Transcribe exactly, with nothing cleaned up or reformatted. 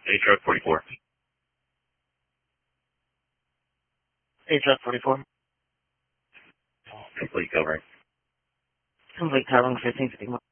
A truck forty-four. A truck forty-four. Complete covering. Complete covering fifteen fifty-one.